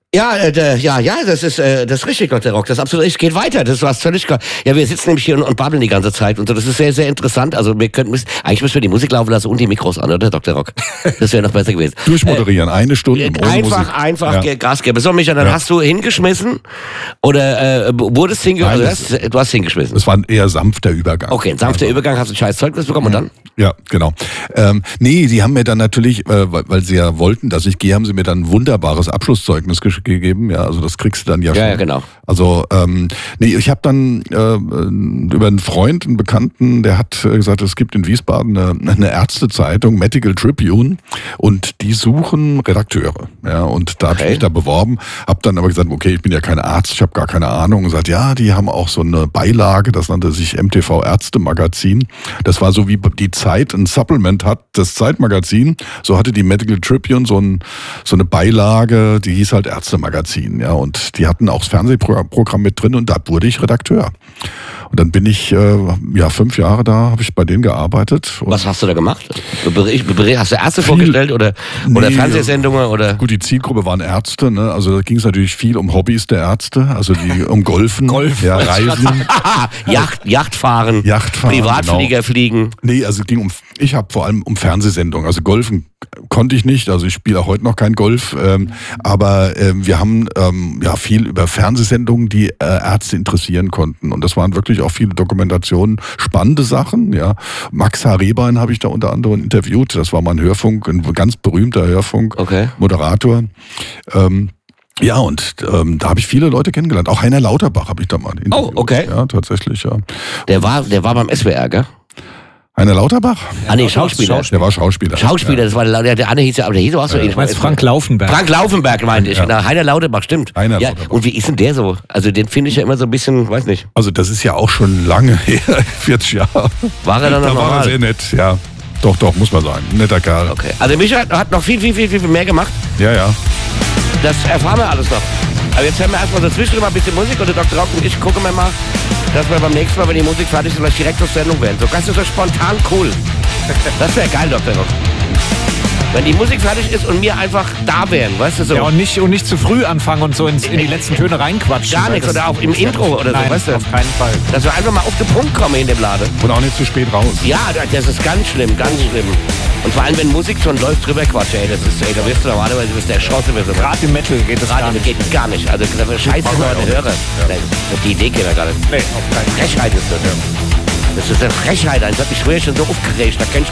Ja, das ist richtig, Dr. Rock. Das ist absolut richtig. Geht weiter. Das war völlig klar. Ja, wir sitzen nämlich hier und babbeln die ganze Zeit und so. Das ist sehr, sehr interessant. Also eigentlich müssen wir die Musik laufen lassen und die Mikros an, oder, Dr. Rock? Das wäre noch besser gewesen. Durchmoderieren, eine Stunde ohne Musik. Einfach Gas geben. So, Micha, dann hast du hingeschmissen oder wurdest hingeschmissen? Also, du hast hingeschmissen. Das war ein eher sanfter Übergang. Okay, ein sanfter Übergang. Hast du ein scheiß Zeugnis bekommen und dann? Ja, genau. Nee, sie haben mir dann natürlich, weil sie ja wollten, dass ich gehe, haben sie mir dann ein wunderbares Abschlusszeugnis gegeben. Ja, also das kriegst du dann ja schon. Ja, genau. Also, nee, ich habe dann über einen Freund, einen Bekannten, der hat gesagt, es gibt in Wiesbaden eine Ärztezeitung, Medical Tribune, und die suchen Redakteure. Ja, und da habe ich mich da beworben, habe dann aber gesagt, okay, ich bin ja kein Arzt, ich habe gar keine Ahnung. Und gesagt, ja, die haben auch so eine Beilage, das nannte sich MTV Ärztemagazin. Das war so wie die Zeit ein Supplement hat, das Zeitmagazin. So hatte die Medical Tribune so eine Beilage, die hieß halt Ärztemagazin. Ja, und die hatten auch das Fernsehprogramm mit drin und da wurde ich Redakteur. Und dann bin ich 5 Jahre da, habe ich bei denen gearbeitet. Was hast du da gemacht? Hast du Ärzte vorgestellt oder Fernsehsendungen? Oder? Gut, die Zielgruppe waren Ärzte, ne? Also da ging es natürlich viel um Hobbys der Ärzte, also um Golfen, Reisen. Yachtfahren, Privatflieger fliegen. Nee, also ich habe vor allem um Fernsehsendungen, also Golfen konnte ich nicht, also ich spiele auch heute noch kein Golf, aber wir haben viel über Fernsehsendungen, die Ärzte interessieren konnten, und das waren wirklich auch viele Dokumentationen, spannende Sachen, ja. Max H. Rehbein habe ich da unter anderem interviewt, das war mal ein Hörfunk, ein ganz berühmter Hörfunk-Moderator. Ja, und da habe ich viele Leute kennengelernt, auch Heiner Lauterbach habe ich da mal interviewt. Oh, okay. Ja, tatsächlich, ja. Der war beim SWR, gell? Heiner Lauterbach? Schauspieler. Der war Schauspieler. Das war der andere hieß ja, aber der hieß auch so ähnlich. Du meinst Frank Laufenberg. Frank Laufenberg meinte ich. Ja. Genau, Heiner Lauterbach, stimmt. Lauterbach. Und wie ist denn der so? Also den finde ich ja immer so ein bisschen, weiß nicht. Also das ist ja auch schon lange her, 40 Jahre. War er dann noch normal? War er sehr nett, ja. Doch, muss man sagen. Netter Kerl. Okay. Also Micha hat noch viel mehr gemacht. Ja. Das erfahren wir alles noch. Aber jetzt hören wir erstmal dazwischen mal ein bisschen Musik und der Dr. Rock und ich gucken wir mal, dass wir beim nächsten Mal, wenn die Musik fertig ist, vielleicht direkt auf Sendung werden. So ganz so spontan cool. Das wäre geil, Dr. Rock. Wenn die Musik fertig ist und wir einfach da wären, weißt du so. Ja, und nicht zu früh anfangen und so in die letzten Töne reinquatschen. Gar nichts, oder auch im Intro oder so, weißt du. Auf keinen Fall. Dass wir einfach mal auf den Punkt kommen in dem Laden. Und auch nicht zu spät raus. Ja, das ist ganz schlimm, ganz schlimm. Und vor allem, wenn Musik schon läuft, drüber quatsch, da wirst du normalerweise der Chance. Gerade im Metal geht das gar nicht. Geht gar nicht. Also, das ist scheiße, Leute, höre. Auf die Idee gehen wir gar nicht. Nee, auf keinen Fall. Frechheit ist das. Das ist eine Frechheit, das hat mich früher schon so aufgeregt. Da